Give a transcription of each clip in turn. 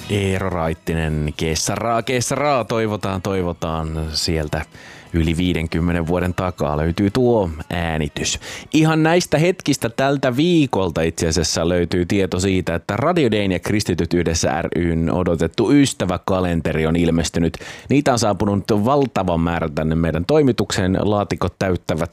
Eero Raittinen, Kessaraa, toivotaan sieltä yli 50 vuoden takaa löytyy tuo äänitys. Ihan näistä hetkistä tältä viikolta itse asiassa löytyy tieto siitä, että Radio Dayn ja Kristityt yhdessä ry:n odotettu ystäväkalenteri on ilmestynyt. Niitä on saapunut valtavan määrä tänne meidän toimituksen. Laatikot täyttävät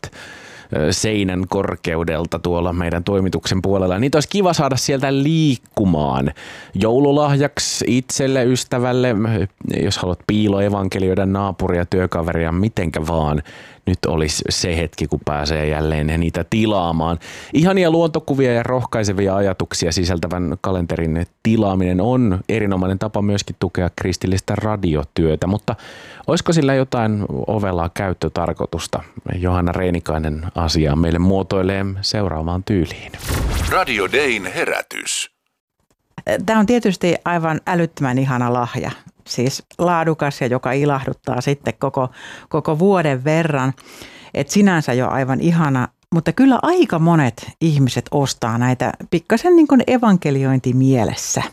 seinän korkeudelta tuolla meidän toimituksen puolella. Niitä olisi kiva saada sieltä liikkumaan joululahjaksi itselle, ystävälle, jos haluat piiloevankelioida naapuria, työkaveria, mitenkä vaan. Nyt olisi se hetki, kun pääsee jälleen niitä tilaamaan. Ihania luontokuvia ja rohkaisevia ajatuksia sisältävän kalenterin tilaaminen on erinomainen tapa myöskin tukea kristillistä radiotyötä, mutta olisiko sillä jotain ovelaa käyttötarkoitusta? Johanna Reinikainen asiaa meille muotoilee seuraavaan tyyliin. Radio Dayn herätys. Tämä on tietysti aivan älyttömän ihana lahja. Siis laadukas ja joka ilahduttaa sitten koko vuoden verran. Et sinänsä jo aivan ihana, mutta kyllä aika monet ihmiset ostaa näitä pikkasen niin kuin evankeliointimielessä.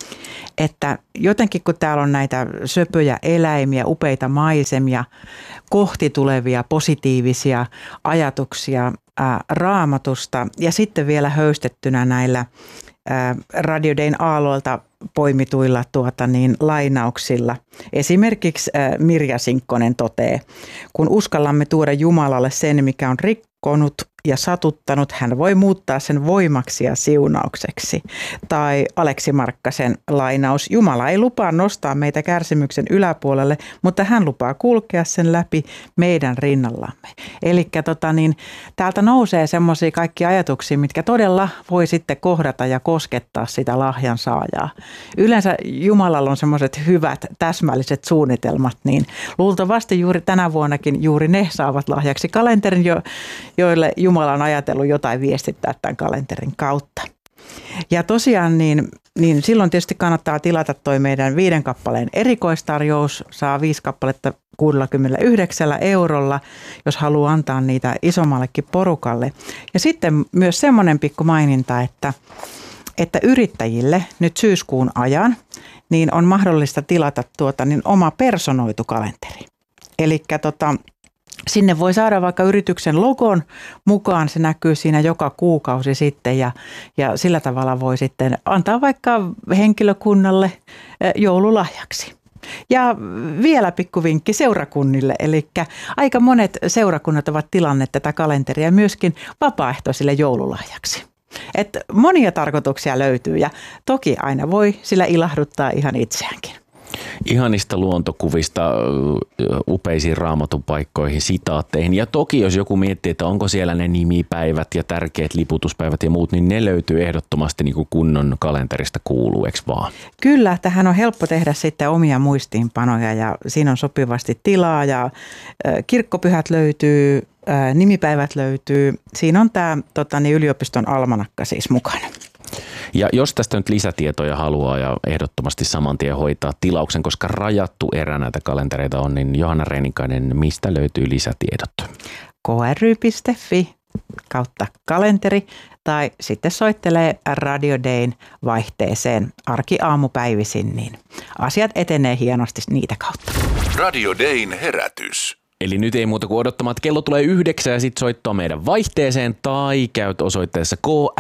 Että jotenkin kun täällä on näitä söpöjä eläimiä, upeita maisemia, kohti tulevia positiivisia ajatuksia Raamatusta ja sitten vielä höystettynä näillä Radio Dayn aalloilta poimituilla lainauksilla. Esimerkiksi Mirja Sinkkonen toteaa, kun uskallamme tuoda Jumalalle sen, mikä on rikkonut ja satuttanut, hän voi muuttaa sen voimaksi ja siunaukseksi. Tai Aleksi Markkasen lainaus, Jumala ei lupaa nostaa meitä kärsimyksen yläpuolelle, mutta hän lupaa kulkea sen läpi meidän rinnallamme. Eli täältä nousee semmoisia kaikkia ajatuksia, mitkä todella voi sitten kohdata ja koskettaa sitä lahjan saajaa. Yleensä Jumalalla on semmoiset hyvät, täsmälliset suunnitelmat, niin luultavasti juuri tänä vuonnakin juuri ne saavat lahjaksi kalenterin, joille Jumala on ajatellut jotain viestittää tämän kalenterin kautta. Ja tosiaan niin silloin tietysti kannattaa tilata toi meidän 5 kappaleen erikoistarjous, saa 5 kappaletta 69 €, jos haluaa antaa niitä isommallekin porukalle. Ja sitten myös semmoinen pikku maininta, että yrittäjille nyt syyskuun ajan niin on mahdollista tilata oma personoitu kalenteri. Eli sinne voi saada vaikka yrityksen logon mukaan, se näkyy siinä joka kuukausi sitten ja sillä tavalla voi sitten antaa vaikka henkilökunnalle joululahjaksi. Ja vielä pikkuvinkki seurakunnille, eli aika monet seurakunnat ovat tilanneet tätä kalenteria myöskin vapaaehtoisille joululahjaksi. Että monia tarkoituksia löytyy ja toki aina voi sillä ilahduttaa ihan itseäänkin. Ihanista luontokuvista upeisiin Raamatun paikkoihin, sitaatteihin. Ja toki jos joku miettii, että onko siellä ne nimipäivät ja tärkeät liputuspäivät ja muut, niin ne löytyy ehdottomasti niin kuin kunnon kalenterista kuuluu, eikö vaan? Kyllä, tähän on helppo tehdä sitten omia muistiinpanoja ja siinä on sopivasti tilaa ja kirkkopyhät löytyy, nimipäivät löytyy. Siinä on tämä yliopiston almanakka siis mukana. Ja jos tästä nyt lisätietoja haluaa ja ehdottomasti saman tien hoitaa tilauksen, koska rajattu erä näitä kalentereita on, niin Johanna Reinikainen, mistä löytyy lisätiedot? kry.fi/kalenteri tai sitten soittelee Radio Dayn vaihteeseen arki-aamupäivisin, niin asiat etenee hienosti niitä kautta. Radio Dayn herätys. Eli nyt ei muuta kuin odottamaan, että kello tulee 9 ja sitten soittaa meidän vaihteeseen tai käyt osoitteessa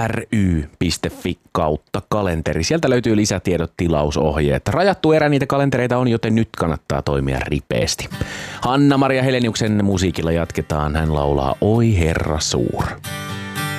kry.fi/kalenteri. Sieltä löytyy lisätiedot, tilausohjeet. Rajattu erä niitä kalentereita on, joten nyt kannattaa toimia ripeästi. Hanna-Maria Heleniuksen musiikilla jatketaan. Hän laulaa Oi Herra suur.